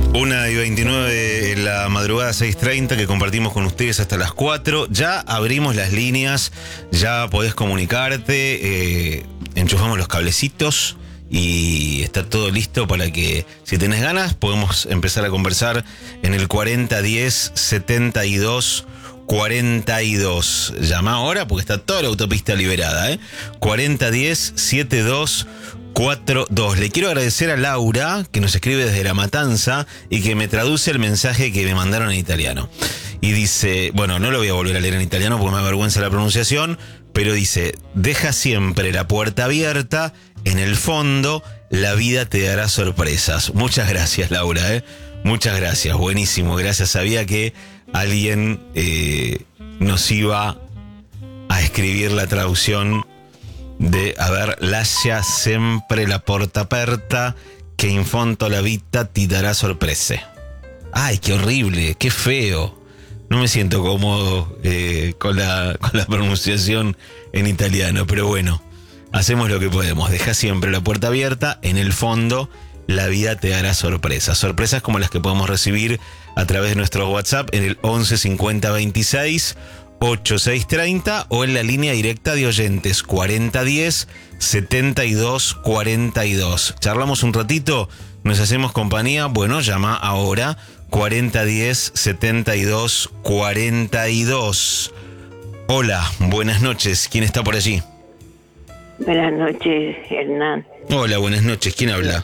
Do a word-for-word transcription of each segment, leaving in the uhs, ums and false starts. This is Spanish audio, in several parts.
una y veintinueve en la madrugada seis treinta que compartimos con ustedes hasta las cuatro. Ya abrimos las líneas, ya podés comunicarte, eh, enchufamos los cablecitos y está todo listo para que, si tenés ganas, podemos empezar a conversar en el cuarenta diez setenta y dos cuarenta y dos. Llama ahora porque está toda la autopista liberada, ¿eh? cuarenta diez setenta y dos cuarenta y dos. Le quiero agradecer a Laura, que nos escribe desde La Matanza y que me traduce el mensaje que me mandaron en italiano. Y dice, bueno, no lo voy a volver a leer en italiano porque me avergüenza la pronunciación, pero dice: deja siempre la puerta abierta, en el fondo la vida te dará sorpresas. Muchas gracias, Laura, ¿eh? Muchas gracias, buenísimo, gracias. Sabía que alguien eh, nos iba a escribir la traducción de, a ver, lascia sempre la porta aperta, che in fondo la vita ti dará sorprese. Ay, qué horrible, qué feo. No me siento cómodo eh, con, la, con la pronunciación en italiano, pero bueno, hacemos lo que podemos. Deja siempre la puerta abierta, en el fondo la vida te dará sorpresas. Sorpresas como las que podemos recibir a través de nuestro WhatsApp en el once cincuenta veintiséis ochenta y seis treinta o en la línea directa de oyentes cuarenta diez setenta y dos cuarenta y dos. Charlamos un ratito, nos hacemos compañía. Bueno, llama ahora cuarenta diez setenta y dos cuarenta y dos. Hola, buenas noches. ¿Quién está por allí? Buenas noches, Hernán. Hola, buenas noches. ¿Quién habla?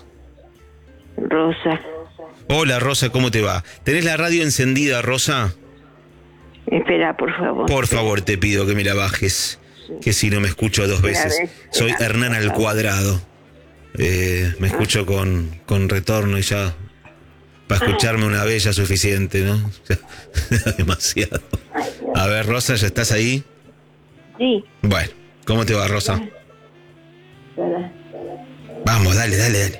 Rosa. Hola, Rosa, ¿cómo te va? ¿Tenés la radio encendida, Rosa? Espera, por favor. Por favor, te pido que me la bajes, sí. Que si no me escucho dos veces. Vez, Soy Hernán al cuadrado. Eh, me escucho con, con retorno y ya, para escucharme una vez ya es suficiente, ¿no? Demasiado. A ver, Rosa, ¿ya estás ahí? Sí. Bueno, ¿cómo te va, Rosa? Hola. Vamos, dale, dale, dale.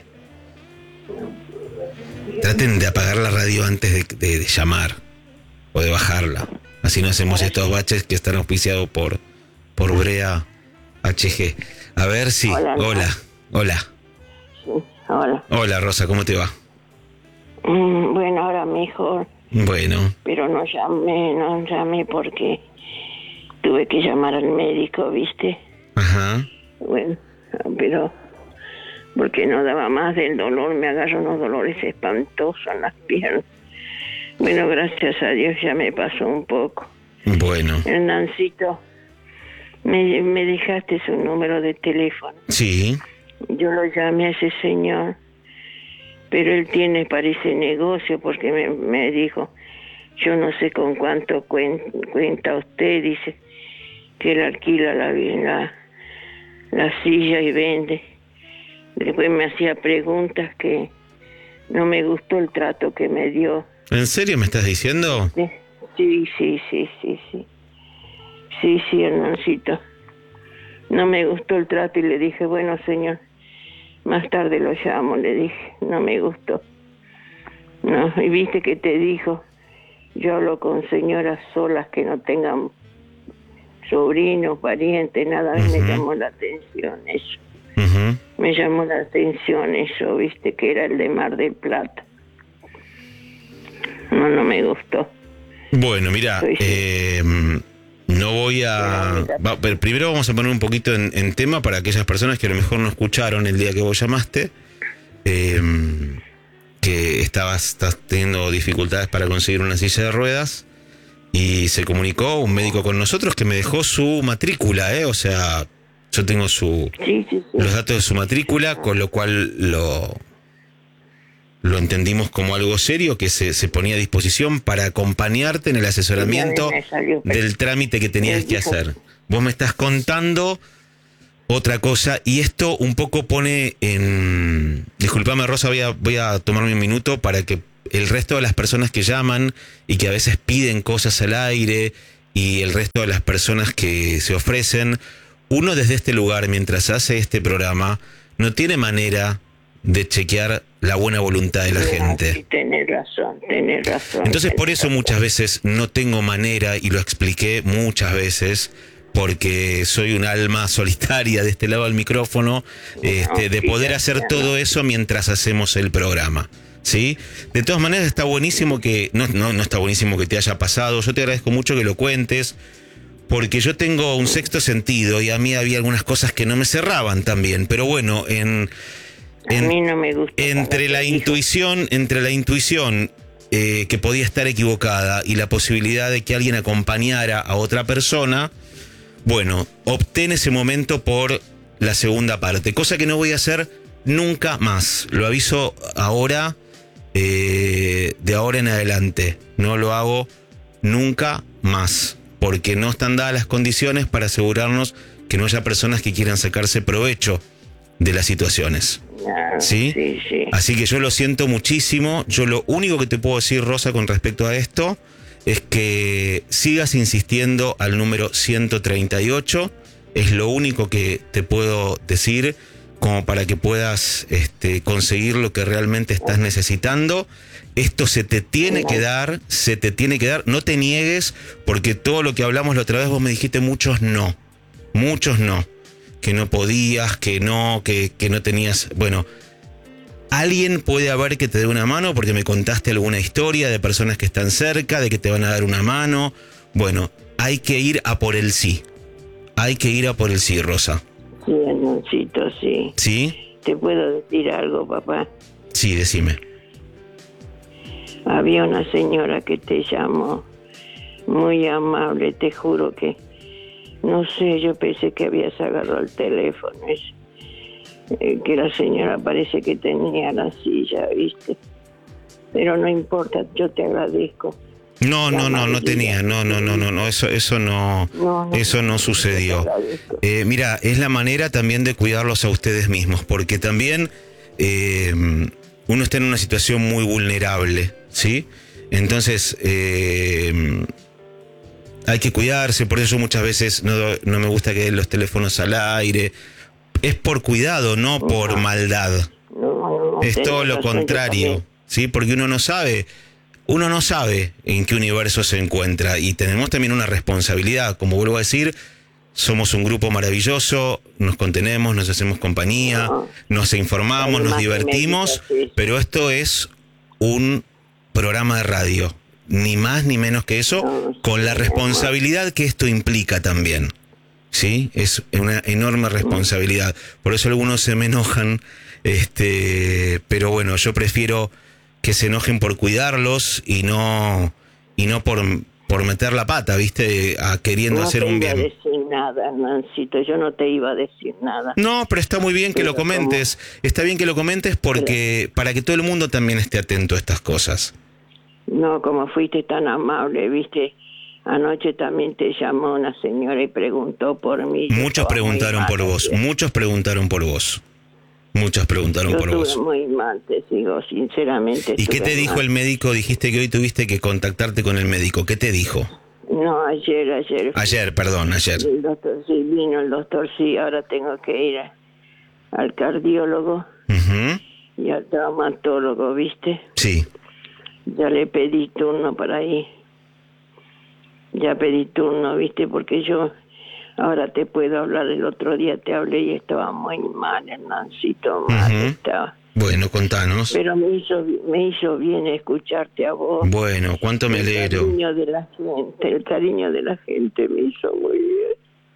Traten de apagar la radio antes de, de, de llamar o de bajarla. Así no hacemos estos baches que están auspiciados por, por Brea H G. A ver si... Hola. Hola. Hola. Sí, hola. Hola, Rosa, ¿cómo te va? Mm, bueno, ahora mejor. Bueno. Pero no llamé, no llamé porque tuve que llamar al médico, ¿viste? Ajá. Bueno, pero... porque no daba más del dolor, me agarró unos dolores espantosos en las piernas. Bueno, gracias a Dios ya me pasó un poco. Bueno. Hernancito, me, me dejaste su número de teléfono. Sí. Yo lo llamé a ese señor, pero él tiene, parece, negocio, porque me, me dijo, yo no sé con cuánto cuenta, cuenta usted, dice, que él alquila la, la, la silla y vende. Después me hacía preguntas que no me gustó el trato que me dio. ¿En serio me estás diciendo? Sí, sí, sí, sí, sí. Sí, sí, Hernancito. No me gustó el trato y le dije, bueno, señor, más tarde lo llamo, le dije. No me gustó. No, y viste que te dijo, yo hablo con señoras solas que no tengan sobrinos, parientes, nada. A mí uh-huh. me llamó la atención eso. Uh-huh. Me llamó la atención eso, viste, que era el de Mar del Plata. No, no me gustó. Bueno, mira, eh, no voy a... Va, pero primero vamos a poner un poquito en, en tema para aquellas personas que a lo mejor no escucharon el día que vos llamaste, eh, que estabas, estás teniendo dificultades para conseguir una silla de ruedas, y se comunicó un médico con nosotros que me dejó su matrícula, ¿eh? O sea... Yo tengo su sí, sí, sí. los datos de su matrícula, con lo cual lo, lo entendimos como algo serio, que se, se ponía a disposición para acompañarte en el asesoramiento salió, del trámite que tenías que hacer. Vos me estás contando otra cosa y esto un poco pone en... Disculpame, Rosa, voy a, voy a tomarme un minuto para que el resto de las personas que llaman y que a veces piden cosas al aire y el resto de las personas que se ofrecen... Uno desde este lugar, mientras hace este programa, no tiene manera de chequear la buena voluntad de la sí, gente. Sí, tenés razón, tenés razón. Entonces, por eso razón. muchas veces no tengo manera, y lo expliqué muchas veces, porque soy un alma solitaria de este lado del micrófono, este, de poder hacer todo eso mientras hacemos el programa. ¿sí? De todas maneras está buenísimo que, no, no, no está buenísimo que te haya pasado, yo te agradezco mucho que lo cuentes, porque yo tengo un sexto sentido y a mí había algunas cosas que no me cerraban también, pero bueno, en, en a mí no me gusta entre la intuición, entre la intuición eh, que podía estar equivocada y la posibilidad de que alguien acompañara a otra persona, bueno, opté en ese momento por la segunda parte, cosa que no voy a hacer nunca más, lo aviso ahora, eh, de ahora en adelante, no lo hago nunca más, porque no están dadas las condiciones para asegurarnos que no haya personas que quieran sacarse provecho de las situaciones. Ah, ¿Sí? Sí, sí. Así que yo lo siento muchísimo. Yo lo único que te puedo decir, Rosa, con respecto a esto, es que sigas insistiendo al número ciento treinta y ocho. Es lo único que te puedo decir como para que puedas este, conseguir lo que realmente estás necesitando. Esto se te tiene que dar, se te tiene que dar. No te niegues, porque todo lo que hablamos la otra vez vos me dijiste muchos no. Muchos no. Que no podías, que no, que, que no tenías... Bueno, alguien puede haber que te dé una mano porque me contaste alguna historia de personas que están cerca, de que te van a dar una mano. Bueno, hay que ir a por el sí. Hay que ir a por el sí, Rosa. Sí, Hernancito, sí. ¿Sí? ¿Te puedo decir algo, papá? Sí, decime. Había una señora que te llamó, muy amable, te juro que, no sé, yo pensé que habías agarrado el teléfono, es, eh, que la señora parece que tenía la silla, ¿viste? Pero no importa, yo te agradezco. No, no, no, no tenía, no, no, no, no, no, eso, eso no, No, no, eso no sucedió. Eh, mira, es la manera también de cuidarlos a ustedes mismos, porque también eh, uno está en una situación muy vulnerable, ¿sí? Entonces, eh, hay que cuidarse, por eso muchas veces no, no me gusta que den los teléfonos al aire. Es por cuidado, no por maldad. No, no, Es tenés todo lo razón, yo contrario, también. ¿sí? Porque uno no sabe, uno no sabe en qué universo se encuentra y tenemos también una responsabilidad. Como vuelvo a decir, somos un grupo maravilloso, nos contenemos, nos hacemos compañía, No. nos informamos, nos Además, divertimos, me dices, sí. pero esto es un programa de radio, ni más ni menos que eso, No, sí, con la responsabilidad que esto implica también. ¿Sí? Es una enorme responsabilidad. Por eso algunos se me enojan, este, pero bueno, yo prefiero que se enojen por cuidarlos y no y no por, por meter la pata, ¿viste? A queriendo No hacer te un iba a bien. decir nada, Nancito, yo no te iba a decir nada. No, pero está muy bien que Pero lo comentes. Está bien que lo comentes porque para que todo el mundo también esté atento a estas cosas. No, como fuiste tan amable, viste, anoche también te llamó una señora y preguntó por mí. Yo Muchos estaba muy preguntaron mal por vos, ayer. muchos preguntaron por vos. Muchos preguntaron Yo por estuve vos. muy mal, te digo, sinceramente. ¿Y qué estuve te dijo mal. el médico? Dijiste que hoy tuviste que contactarte con el médico. ¿Qué te dijo? No, ayer, ayer. Ayer, perdón, ayer. El doctor, sí, vino el doctor, sí, ahora tengo que ir a- al cardiólogo Ujú. y al traumatólogo, ¿viste? Sí. Ya le pedí turno para ahí. Ya pedí turno, ¿viste? Porque yo ahora te puedo hablar. El otro día te hablé y estaba muy mal, Hernancito, mal Ujú. estaba. Bueno, contanos. Pero me hizo, me hizo bien escucharte a vos. Bueno, cuánto me El alegro. cariño de la gente, el cariño de la gente me hizo muy bien.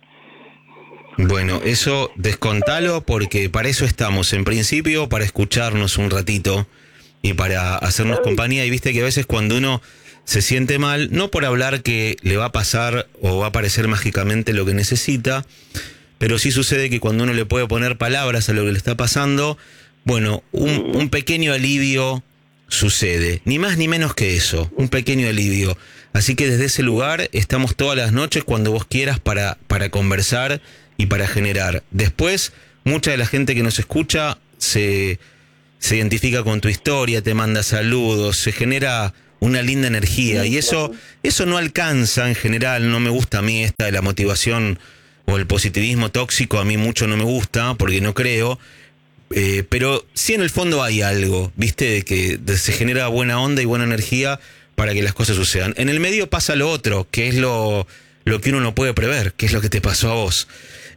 Bueno, eso descontalo porque para eso estamos. En principio, para escucharnos un ratito y para hacernos compañía. Y viste que a veces cuando uno se siente mal, no por hablar que le va a pasar o va a aparecer mágicamente lo que necesita, pero sí sucede que cuando uno le puede poner palabras a lo que le está pasando, bueno, un, un pequeño alivio sucede. Ni más ni menos que eso, un pequeño alivio. Así que desde ese lugar estamos todas las noches cuando vos quieras para, para conversar y para generar. Después, mucha de la gente que nos escucha se, se identifica con tu historia, te manda saludos, se genera una linda energía y eso, eso no alcanza en general. No me gusta a mí esta de la motivación o el positivismo tóxico, a mí mucho no me gusta porque no creo. Eh, pero sí en el fondo hay algo, ¿viste? De que de, se genera buena onda y buena energía para que las cosas sucedan. En el medio pasa lo otro, que es lo, lo que uno no puede prever, que es lo que te pasó a vos.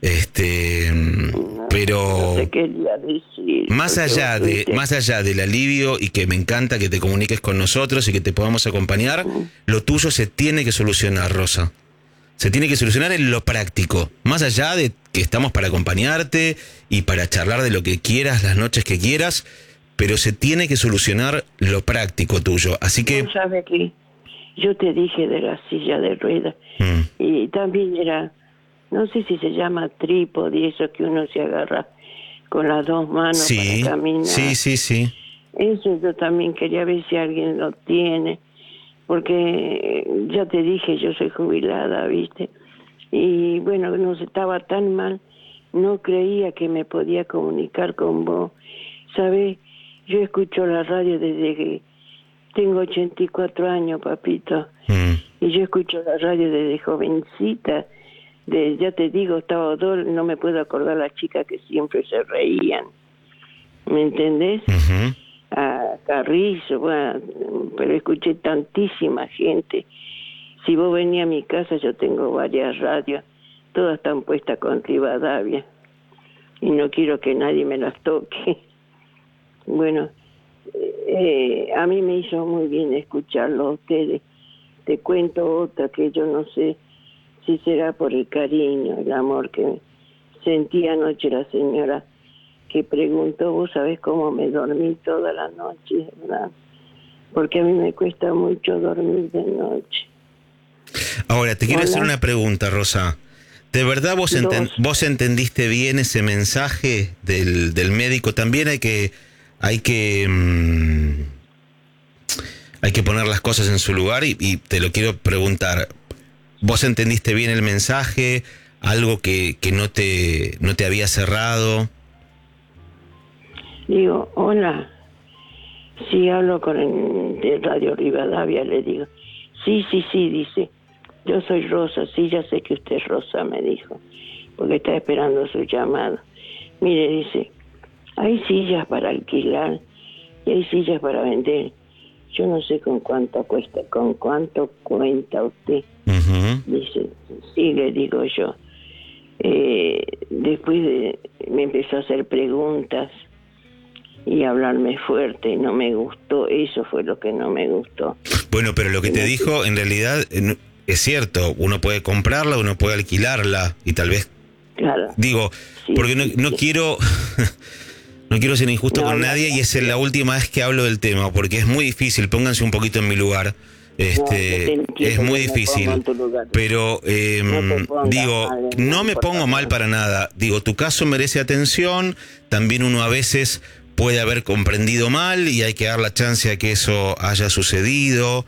Este, No, pero no te quería decir, más porque allá vos de, fuiste- más allá del alivio y que me encanta que te comuniques con nosotros y que te podamos acompañar, Mm. lo tuyo se tiene que solucionar, Rosa. Se tiene que solucionar en lo práctico. Más allá de que estamos para acompañarte y para charlar de lo que quieras, las noches que quieras, pero se tiene que solucionar lo práctico tuyo. Así que... ¿No sabe qué? Yo te dije de la silla de ruedas Mm. y también era, no sé si se llama trípode y eso que uno se agarra con las dos manos Sí, para caminar. sí, sí, sí. Eso yo también quería ver si alguien lo tiene, porque ya te dije, yo soy jubilada, ¿viste? Y bueno, no se estaba tan mal, no creía que me podía comunicar con vos. ¿Sabes? Yo escucho la radio desde que tengo ochenta y cuatro años, papito, Mm. y yo escucho la radio desde jovencita. De, ya te digo, estaba dos, no me puedo acordar las chicas que siempre se reían. ¿Me entendés? Ujú. A Carrizo, bueno, pero escuché tantísima gente. Si vos venís a mi casa, yo tengo varias radios, todas están puestas con Rivadavia, y no quiero que nadie me las toque. Bueno, eh, a mí me hizo muy bien escucharlo a ustedes. Te cuento otra que yo no sé si será por el cariño, el amor que sentí anoche la señora que preguntó. Vos sabés cómo me dormí toda la noche, ¿verdad? Porque a mí me cuesta mucho dormir de noche. Ahora, te quiero Hola. hacer una pregunta, Rosa. ¿De verdad vos, enten- Dos. vos entendiste bien ese mensaje del, del médico? También hay que, hay que, mm, hay que poner las cosas en su lugar y, y te lo quiero preguntar. ¿Vos entendiste bien el mensaje? ¿Algo que, que no te, no te había cerrado? Digo, hola. Sí, hablo con el de Radio Rivadavia, le digo. Sí, sí, sí, dice. Yo soy Rosa, sí, ya sé que usted es Rosa, me dijo, porque está esperando su llamado. Mire, dice, hay sillas para alquilar y hay sillas para vender. Yo no sé con cuánto cuesta, con cuánto cuenta usted. Ujú. Dice, sí, le digo yo. Eh, después de, me empezó a hacer preguntas y a hablarme fuerte, no me gustó, eso fue lo que no me gustó. Bueno, pero lo que te dijo, en realidad, eh, no- es cierto. Uno puede comprarla, uno puede alquilarla y tal vez... Claro. Digo, Sí, porque no, sí, no sí. quiero... No quiero ser injusto No, con no, nadie no, y es la última vez que hablo del tema, porque es muy difícil, pónganse un poquito en mi lugar. Este, No, yo te entiendo, es muy yo me difícil, pongo en tu lugar. pero eh, No te pongas digo, mal, no no, me por pongo favor. mal para nada. Digo, tu caso merece atención, también uno a veces puede haber comprendido mal y hay que dar la chance a que eso haya sucedido.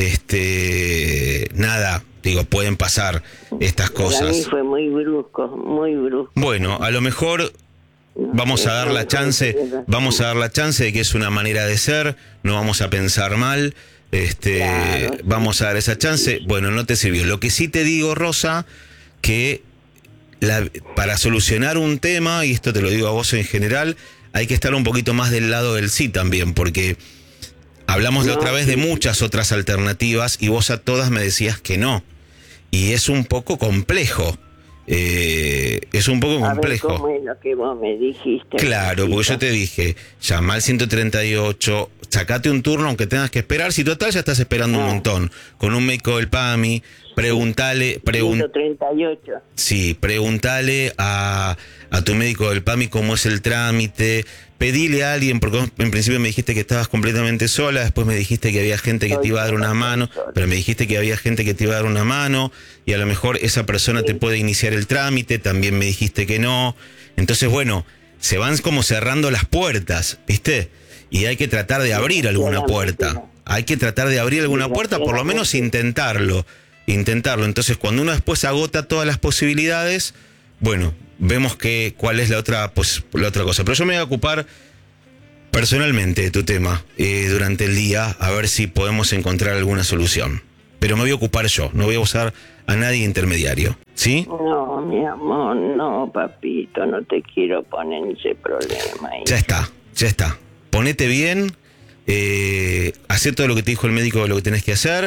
Este, nada, digo, pueden pasar estas Para mí cosas. fue muy brusco, muy brusco. Bueno, a lo mejor No vamos sé, a dar no la me chance, parece vamos a dar la chance de que es una manera de ser, no vamos a pensar mal, este, Claro, sí. vamos a dar esa chance. Bueno, no te sirvió. Lo que sí te digo, Rosa, que la- para solucionar un tema, y esto te lo digo a vos en general, hay que estar un poquito más del lado del sí también, porque hablamos la No, otra vez de sí. muchas otras alternativas y vos a todas me decías que no. Y es un poco complejo. Eh, es un poco A ver complejo. cómo es lo que vos me dijiste. Claro, porque yo Rosita. te dije, llama al ciento treinta y ocho, sacate un turno aunque tengas que esperar, si total ya estás esperando un Ah. montón, con un médico del P A M I, preguntale, pregun ciento treinta y ocho. sí, preguntale a, a tu médico del P A M I cómo es el trámite, pedile a alguien, porque vos en principio me dijiste que estabas completamente sola, después me dijiste que había gente que te iba a dar una mano, pero me dijiste que había gente que te iba a dar una mano, y a lo mejor esa persona te puede iniciar el trámite, también me dijiste que no. Entonces, bueno, se van como cerrando las puertas, ¿viste? Y hay que tratar de abrir alguna puerta. Hay que tratar de abrir alguna puerta, por lo menos intentarlo. Intentarlo. Entonces, cuando uno después agota todas las posibilidades, bueno, vemos que cuál es la otra, pues, la otra cosa. Pero yo me voy a ocupar personalmente de tu tema eh, durante el día, a ver si podemos encontrar alguna solución. Pero me voy a ocupar yo, no voy a usar a nadie intermediario. ¿Sí? No, mi amor, no, papito, no te quiero poner en ese problema. ahí. Ya está, ya está. Ponete bien, eh, hacé todo lo que te dijo el médico de lo que tenés que hacer.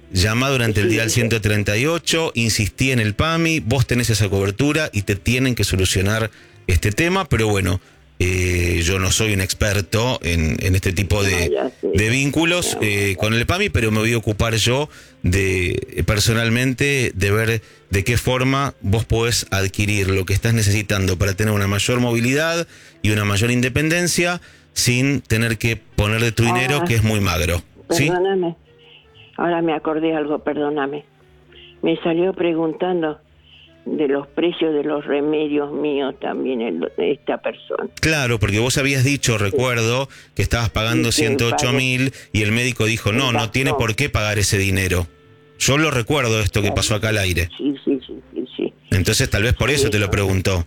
llama durante el día al ciento treinta y ocho, insistí en el PAMI, vos tenés esa cobertura y te tienen que solucionar este tema, pero bueno, eh, yo no soy un experto en, en este tipo de, de vínculos eh, con el PAMI, pero me voy a ocupar yo de personalmente de ver de qué forma vos podés adquirir lo que estás necesitando para tener una mayor movilidad y una mayor independencia sin tener que poner de tu dinero, ah, que es muy magro. ¿Sí? Perdóname. Ahora me acordé algo, perdóname. Me salió preguntando de los precios de los remedios míos también el, esta persona. Claro, porque vos habías dicho, recuerdo, que estabas pagando sí, ciento ocho mil y el médico dijo, no, no tiene por qué pagar ese dinero. Yo lo recuerdo esto que pasó acá al aire. Sí, sí, sí, sí, sí. Entonces tal vez por eso sí, te lo preguntó.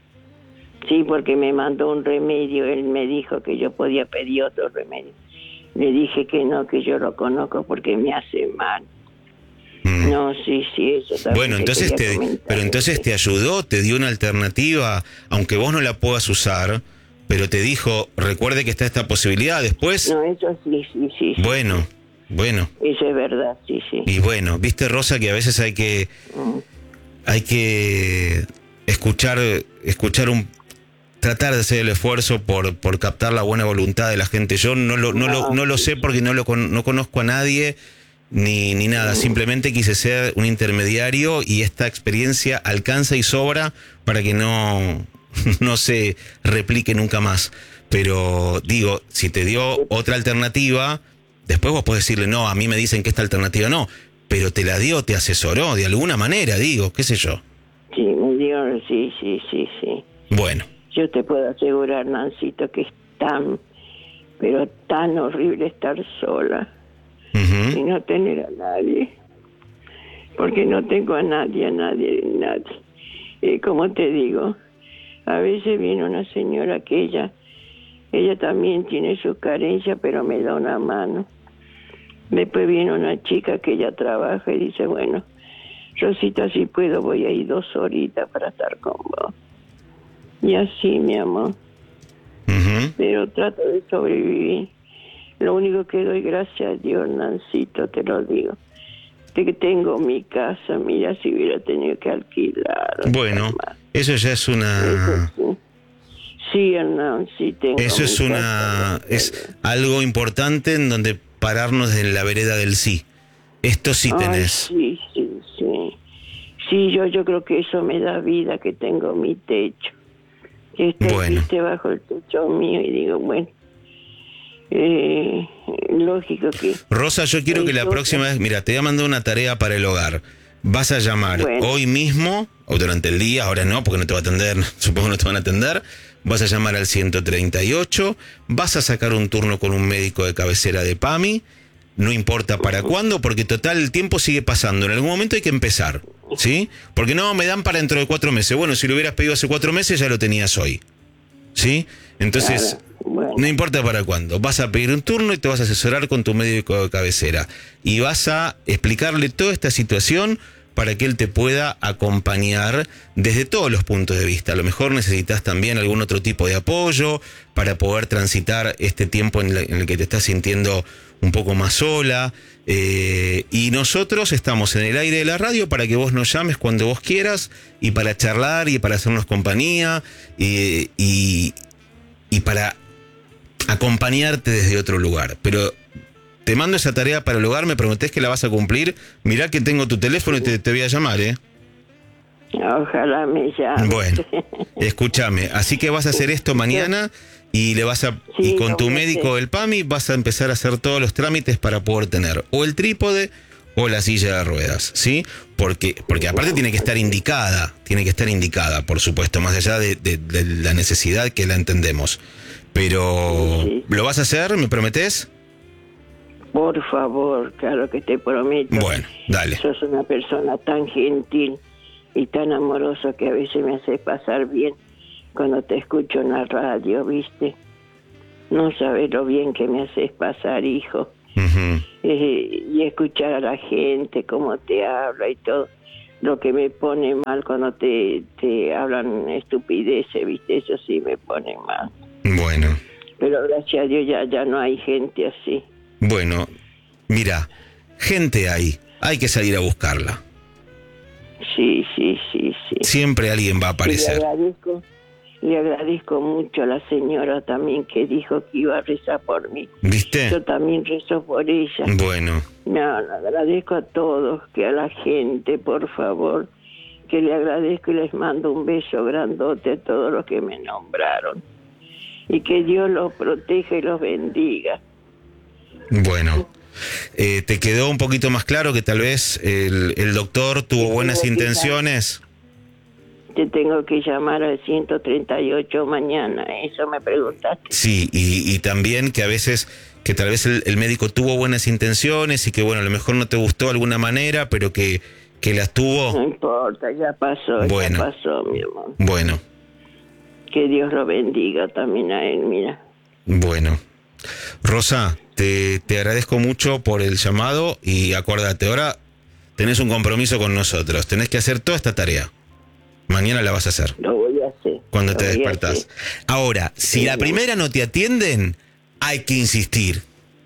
Sí, porque me mandó un remedio, él me dijo que yo podía pedir otro remedio. Le dije que no, que yo lo conozco porque me hace mal. Mm. No, sí, sí, eso también. Bueno, entonces te, comentar, pero entonces ¿sí? te ayudó, te dio una alternativa, aunque vos no la puedas usar, pero te dijo, recuerde que está esta posibilidad, después... No, eso sí, sí, sí. Bueno, sí. bueno. Eso es verdad, sí, sí. Y bueno, viste, Rosa, que a veces hay que... Mm. Hay que escuchar, escuchar un... tratar de hacer el esfuerzo por, por captar la buena voluntad de la gente. Yo no lo, no, no lo, no lo sé porque no lo no conozco a nadie ni, ni nada. Simplemente quise ser un intermediario y esta experiencia alcanza y sobra para que no, no se replique nunca más. Pero digo, si te dio otra alternativa, después vos podés decirle, no, a mí me dicen que esta alternativa no, pero te la dio, te asesoró de alguna manera, digo, qué sé yo. Sí, me dio, sí, sí, sí, sí. Bueno. Yo te puedo asegurar, Nancito, que es tan, pero tan horrible estar sola uh-huh. y no tener a nadie. Porque no tengo a nadie, a nadie, a nadie. Y como te digo, a veces viene una señora que ella, ella también tiene su carencia, pero me da una mano. Después viene una chica que ella trabaja y dice, bueno, Rosita, si puedo, voy a ir dos horitas para estar con vos. Y así, mi amor. Uh-huh. Pero trato de sobrevivir. Lo único que doy gracias a Dios, Nancito, te lo digo, de que tengo mi casa. Mira, si hubiera tenido que alquilar. Bueno, eso ya es una... Eso sí, sí, Nancy, tengo Eso es una... es algo importante en donde pararnos en la vereda del sí. Esto sí tenés. Ay, sí, sí, sí. Sí, yo, yo creo que eso me da vida, que tengo mi techo. Que esté, bueno. esté bajo el techo mío y digo, bueno, eh, lógico que... Rosa, yo quiero que la toca. próxima vez, mira, te voy a mandar una tarea para el hogar. Vas a llamar bueno. hoy mismo, o durante el día, ahora no, porque no te va a atender, supongo que no te van a atender, vas a llamar al ciento treinta y ocho, vas a sacar un turno con un médico de cabecera de PAMI, no importa para cuándo, porque total el tiempo sigue pasando, en algún momento hay que empezar, ¿sí? Porque no, me dan para dentro de cuatro meses, bueno, si lo hubieras pedido hace cuatro meses ya lo tenías hoy, ¿sí? Entonces, claro, bueno. no importa para cuándo, vas a pedir un turno y te vas a asesorar con tu médico de cabecera y vas a explicarle toda esta situación para que él te pueda acompañar desde todos los puntos de vista. A lo mejor necesitas también algún otro tipo de apoyo para poder transitar este tiempo en, la, en el que te estás sintiendo un poco más sola. Eh, y nosotros estamos en el aire de la radio para que vos nos llames cuando vos quieras y para charlar y para hacernos compañía y, y, y para acompañarte desde otro lugar. Pero te mando esa tarea para el hogar, me prometés que la vas a cumplir. Mirá que tengo tu teléfono y te, te voy a llamar, ¿eh? Ojalá me llames. Bueno, escúchame, así que vas a hacer esto mañana y le vas a sí, y con tu médico del PAMI vas a empezar a hacer todos los trámites para poder tener o el trípode o la silla de ruedas, ¿sí? Porque porque aparte tiene que estar indicada, tiene que estar indicada, por supuesto, más allá de, de, de la necesidad que la entendemos. Pero, sí. ¿lo vas a hacer? ¿Me prometés? Por favor, claro que te prometo. Bueno, dale. Sos una persona tan gentil y tan amorosa que a veces me haces pasar bien cuando te escucho en la radio, ¿viste? No sabes lo bien que me haces pasar, hijo. Uh-huh. Eh, y escuchar a la gente, cómo te habla y todo. Lo que me pone mal cuando te, te hablan estupideces, ¿viste? Eso sí me pone mal. Bueno. Pero gracias a Dios ya, ya no hay gente así. Bueno, mira, gente hay, hay que salir a buscarla. Sí, sí, sí, sí. Siempre alguien va a aparecer. Y le agradezco, le agradezco mucho a la señora también que dijo que iba a rezar por mí. ¿Viste? Yo también rezo por ella. Bueno. No, le agradezco a todos, que a la gente, por favor, que le agradezco y les mando un beso grandote a todos los que me nombraron. Y que Dios los proteja y los bendiga. Bueno, eh, ¿te quedó un poquito más claro que tal vez el, el doctor tuvo buenas intenciones? Te tengo que llamar al ciento treinta y ocho mañana, eso me preguntaste. Sí, y, y también que a veces, que tal vez el, el médico tuvo buenas intenciones y que bueno, a lo mejor no te gustó de alguna manera, pero que, que las tuvo. No importa, ya pasó, bueno, ya pasó, mi amor. Bueno. Que Dios lo bendiga también a él, mira. Bueno. Rosa, te, te agradezco mucho por el llamado y acuérdate, ahora tenés un compromiso con nosotros, tenés que hacer toda esta tarea. Mañana la vas a hacer. Lo voy a hacer. Cuando te despertás. Ahora, si sí, la primera no te atienden, hay que insistir.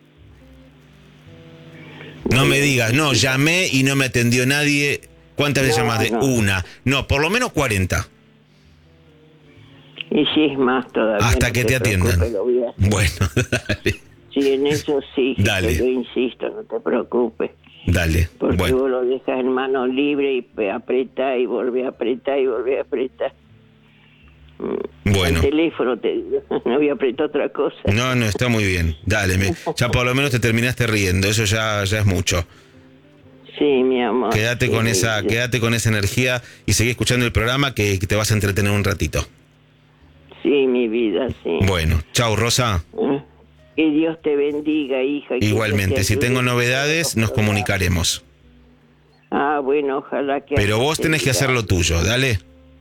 No me digas, no, llamé y no me atendió nadie. ¿Cuántas veces no, llamaste? No. Una. No, por lo menos cuarenta. Y si es más todavía. Hasta no que te, te atiendan. Preocupes, bueno, dale. Sí, en eso sí. Dale. Yo insisto, no te preocupes. Dale. Porque bueno. vos lo dejas en mano libre y apretás y volvés a apretar y volvés a apretar. Bueno. El teléfono, te digo. No voy a apretar otra cosa. No, no, está muy bien. Dale, me, ya por lo menos te terminaste riendo. Eso ya, ya es mucho. Sí, mi amor. Quédate sí, con esa, sí. quédate con esa energía y seguí escuchando el programa que, que te vas a entretener un ratito. Sí, mi vida, sí. Bueno, chau, Rosa. Que Dios te bendiga, hija. Igualmente, si tengo novedades, nos comunicaremos. Ah, bueno, ojalá que... Pero vos tenés que hacer lo tuyo, dale.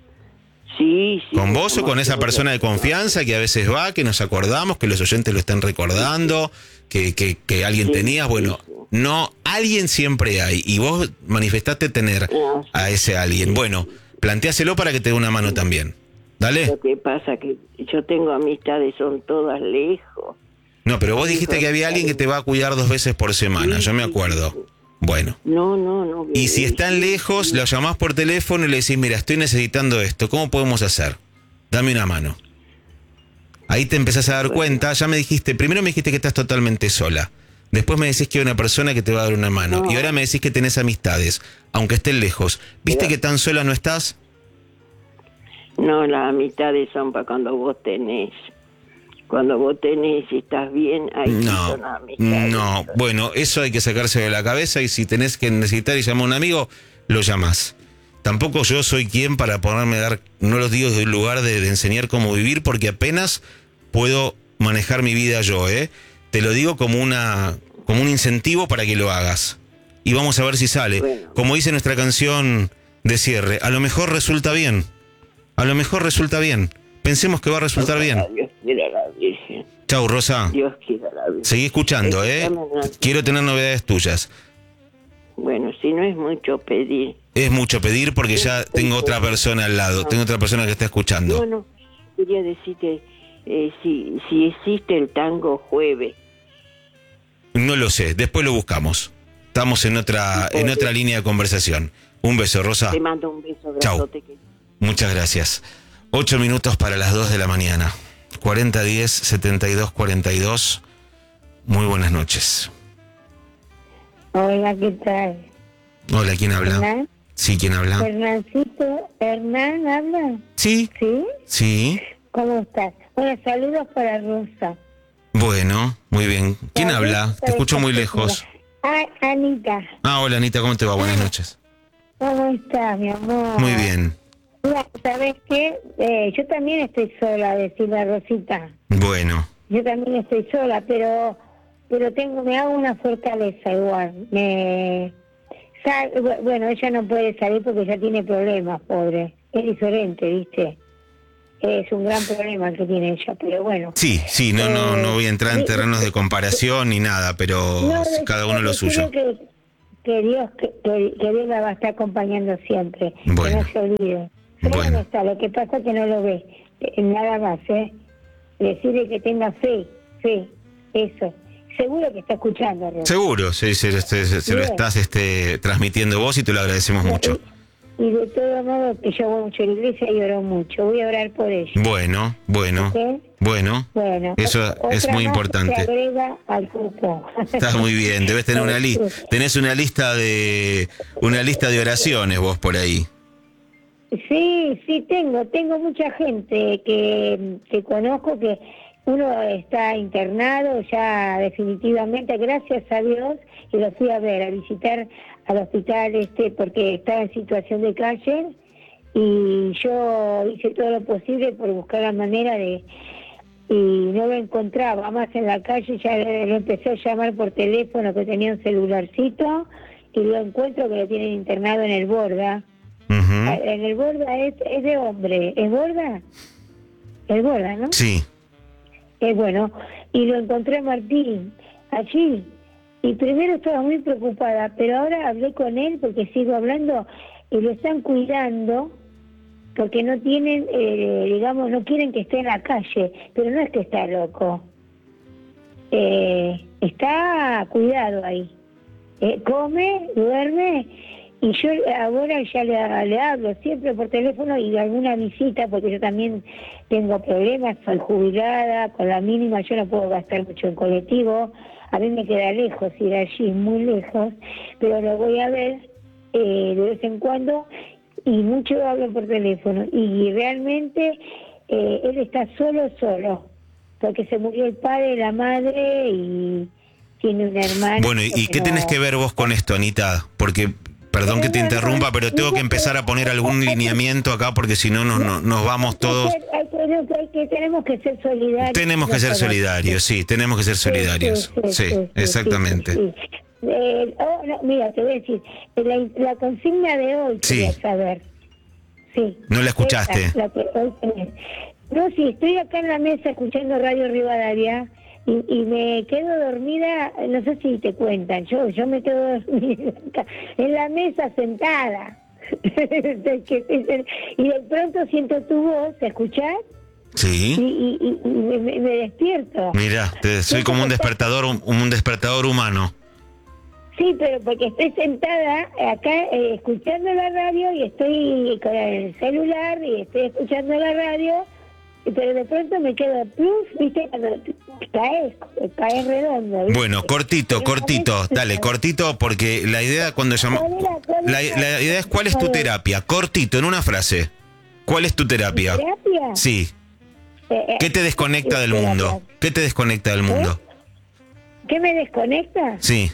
Sí, sí. Con vos o con esa persona de confianza que a veces va, que nos acordamos, que los oyentes lo están recordando, que, que, que alguien sí, tenías, bueno, sí, sí. no, alguien siempre hay, y vos manifestaste tener no, sí, a ese alguien. sí, bueno, planteáselo para que te dé una mano también. Dale. Lo que pasa que yo tengo amistades, son todas lejos. No, pero vos dijiste que había alguien que te va a cuidar dos veces por semana, yo me acuerdo. Bueno. No, no, no. Y si están sí, lejos, sí. lo llamás por teléfono y le decís, mira, estoy necesitando esto, ¿cómo podemos hacer? Dame una mano. Ahí te empezás a dar bueno. cuenta, ya me dijiste, primero me dijiste que estás totalmente sola. Después me decís que hay una persona que te va a dar una mano. No. Y ahora me decís que tenés amistades, aunque estén lejos. ¿Viste Pero... que tan sola no estás? No, las amistades son para cuando vos tenés. Cuando vos tenés y estás bien, ahí No, son amistades. no. Bueno, eso hay que sacárselo de la cabeza y si tenés que necesitar y llamar a un amigo, lo llamás. Tampoco yo soy quien para ponerme a dar, no los digo desde un lugar de, de enseñar cómo vivir, porque apenas puedo manejar mi vida yo, ¿eh? Te lo digo como una, como un incentivo para que lo hagas. Y vamos a ver si sale. Bueno. Como dice nuestra canción de cierre, a lo mejor resulta bien. A lo mejor resulta bien. Pensemos que va a resultar bien. Dios quiera la Virgen. Chau, Rosa. Dios quiera la Virgen. Seguí escuchando, ¿eh? Quiero tener novedades tuyas. Bueno, si no es mucho pedir. Es mucho pedir porque ya tengo otra persona al lado. Tengo otra persona que está escuchando. Bueno, quería decirte eh, si, si existe el tango jueves. No lo sé, después lo buscamos. Estamos en otra, en otra línea de conversación. Un beso, Rosa. Te mando un beso. Chau. Que... Muchas gracias. Ocho minutos para las dos de la mañana. cuarenta diez setenta y dos cuarenta y dos. Muy buenas noches. Hola, ¿qué tal? Hola, ¿quién habla? ¿Hernán? Sí, ¿quién habla? Hernancito, ¿Hernán habla? Sí. ¿Sí? Sí. ¿Cómo estás? Bueno, saludos para Rosa. Bueno, muy bien. ¿Quién La habla? Rosa Te escucho de muy Castilla. lejos. Ah, Anita. Ah, hola Anita, ¿cómo te va? Buenas noches. ¿Cómo estás, mi amor? Muy bien. Mira, ¿sabes qué? Eh, yo también estoy sola, decirle a Rosita. Bueno. Yo también estoy sola, pero pero tengo me hago una fortaleza igual. Me sal, bueno, ella no puede salir porque ya tiene problemas, pobre. Es diferente, ¿viste? Es un gran problema el que tiene ella, pero bueno. Sí, sí, no, no, no voy a entrar en terrenos de comparación ni nada, pero no, cada uno lo suyo. Que, que Dios que, que, que Dios la va a estar acompañando siempre. Bueno. Que no se olvide. Pero Bueno. no está, lo que pasa es que no lo ve. Eh, Nada más, ¿eh? Decirle que tenga fe, fe, eso. Seguro que está escuchando, Ro. Seguro, se, se, se, se, se lo estás este, transmitiendo vos y te lo agradecemos mucho. Y, y de todo modo, que yo voy mucho a la iglesia y oro mucho. Voy a orar por ellos. Bueno, bueno, ¿Okay? bueno, bueno. Eso es muy importante. Se agrega al cupo. Estás muy bien, debes tener una lista. Tenés una lista de una lista de oraciones vos por ahí. Sí, sí, tengo. Tengo mucha gente que, que conozco que uno está internado ya definitivamente, gracias a Dios, y lo fui a ver, a visitar al hospital este porque estaba en situación de calle y yo hice todo lo posible por buscar la manera de... y no lo encontraba, más en la calle, ya lo empecé a llamar por teléfono que tenía un celularcito y lo encuentro que lo tienen internado en el Borda. Uh-huh. En el Borda es, es de hombre, ¿es Borda? Es Borda, ¿no? Sí. Eh, bueno, y lo encontré a Martín allí, y primero estaba muy preocupada, pero ahora hablé con él porque sigo hablando y lo están cuidando porque no tienen, eh, digamos, no quieren que esté en la calle, pero no es que está loco, eh, está cuidado ahí, eh, come, duerme. Y yo ahora ya le, le hablo siempre por teléfono y alguna visita, porque yo también tengo problemas, soy jubilada, con la mínima yo no puedo gastar mucho en colectivo, a mí me queda lejos ir allí, muy lejos, pero lo voy a ver eh, de vez en cuando y mucho hablo por teléfono. Y realmente eh, él está solo, solo, porque se murió el padre, la madre y tiene una hermana. Bueno, ¿y qué no... tenés que ver vos con esto, Anita? Porque... Perdón que te interrumpa, pero tengo que empezar a poner algún lineamiento acá porque si no nos, no, nos vamos todos... Hay que, hay que, hay que, tenemos que ser solidarios. Tenemos que ser solidarios, sí, tenemos que ser solidarios. Sí, sí, sí, sí, exactamente. Sí, sí. Eh, oh, no, mira, te voy a decir, la, la consigna de hoy, sí. Quería saber. Sí. ¿No la escuchaste? Esa, la que hoy tenés. No, sí, estoy acá en la mesa escuchando Radio Rivadavia. Y, y me quedo dormida, no sé si te cuentan, yo yo me quedo dormida en la mesa sentada. Y de pronto siento tu voz, ¿escuchás? Sí. Y, y, y, y me, me despierto. Mira, te, soy como un despertador, un, un despertador humano. Sí, pero porque estoy sentada acá eh, escuchando la radio y estoy con el celular y estoy escuchando la radio. Pero de pronto me quedo plus, viste, cuando caes, caes redondo, ¿viste? Bueno, cortito, cortito, dale, cortito, porque la idea cuando llamamos... La, la idea es, ¿cuál es tu terapia? Cortito, en una frase. ¿Cuál es tu terapia? ¿Terapia? Sí. ¿Qué te desconecta del mundo? ¿Qué te desconecta del mundo? ¿Qué me desconecta? Sí.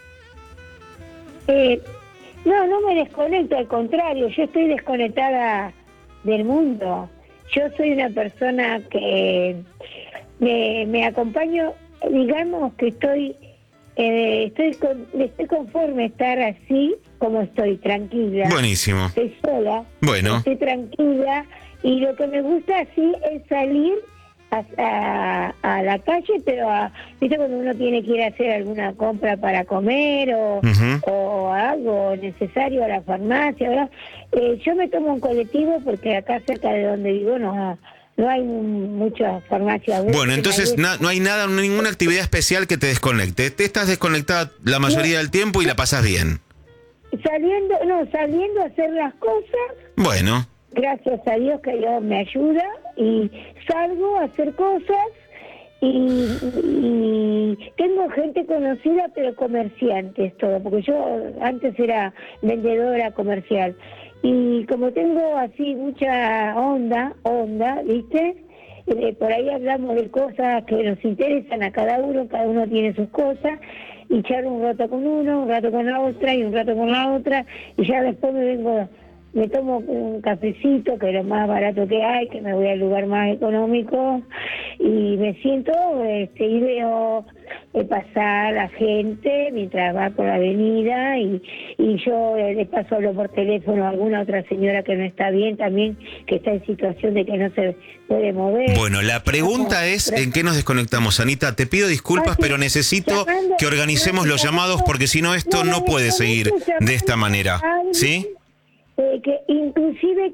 Eh, no, no me desconecto, al contrario, yo estoy desconectada del mundo. Yo soy una persona que me, me acompaño, digamos que estoy eh, estoy con, estoy conforme estar así como estoy, tranquila. Buenísimo. Estoy sola, bueno. Estoy tranquila y lo que me gusta así es salir a, a, a la calle, pero a, ¿viste cuando uno tiene que ir a hacer alguna compra para comer o, uh-huh. o algo necesario a la farmacia, ¿verdad? Eh, yo me tomo un colectivo porque acá cerca de donde vivo no, no hay muchas farmacias. Bueno, entonces na, no hay nada, ninguna actividad especial que te desconecte. Te estás desconectada la mayoría no, del tiempo y la pasas bien. Saliendo, no, saliendo a hacer las cosas. Bueno. Gracias a Dios que Dios me ayuda y salgo a hacer cosas y, y tengo gente conocida pero comerciantes todo, porque yo antes era vendedora comercial y como tengo así mucha onda, onda, ¿viste? Eh, por ahí hablamos de cosas que nos interesan a cada uno, cada uno tiene sus cosas y charlo un rato con uno, un rato con la otra y un rato con la otra y ya después me vengo... Me tomo un cafecito, que es lo más barato que hay, que me voy al lugar más económico, y me siento este, y veo eh, pasar la gente mientras va por la avenida, y, y yo eh, les paso hablo por teléfono a alguna otra señora que no está bien también, que está en situación de que no se puede mover. Bueno, la pregunta es, ¿en qué nos desconectamos, Anita? Te pido disculpas, pero necesito que organicemos los llamados, porque si no esto no puede seguir de esta manera, ¿sí? Eh, que inclusive